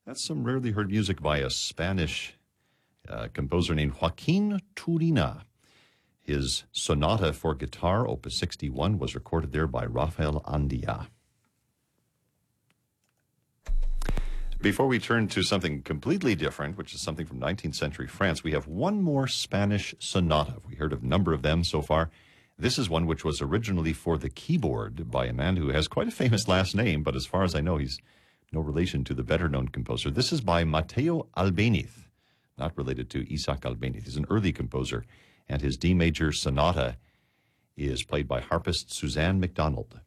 That's some rarely heard music by a Spanish composer named Joaquin Turina. His Sonata for Guitar, Opus 61, was recorded there by Rafael Andia. Before we turn to something completely different, which is something from 19th century France, we have one more Spanish sonata. We heard of a number of them so far. This is one which was originally for the keyboard by a man who has quite a famous last name, but as far as I know, he's no relation to the better-known composer. This is by Mateo Albéniz, not related to Isaac Albéniz. He's an early composer, and his D major sonata is played by harpist Suzanne MacDonald.